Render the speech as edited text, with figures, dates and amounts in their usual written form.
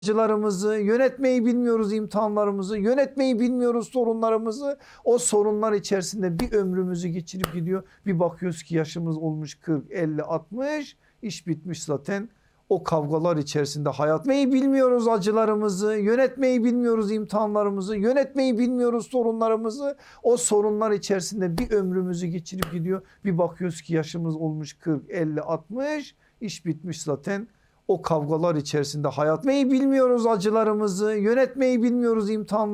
acılarımızı, yönetmeyi bilmiyoruz imtihanlarımızı, yönetmeyi bilmiyoruz sorunlarımızı. O sorunlar içerisinde bir ömrümüzü geçirip gidiyor. Bir bakıyoruz ki yaşımız olmuş 40, 50, 60, iş bitmiş zaten. O kavgalar içerisinde hayat. Yönetmeyi bilmiyoruz acılarımızı, yönetmeyi bilmiyoruz imtihanlarımızı, yönetmeyi bilmiyoruz sorunlarımızı. O sorunlar içerisinde bir ömrümüzü geçirip gidiyor. Bir bakıyoruz ki yaşımız olmuş 40, 50, 60, iş bitmiş zaten. O kavgalar içerisinde hayat. Yönetmeyi bilmiyoruz acılarımızı, yönetmeyi bilmiyoruz imtihanlarımızı.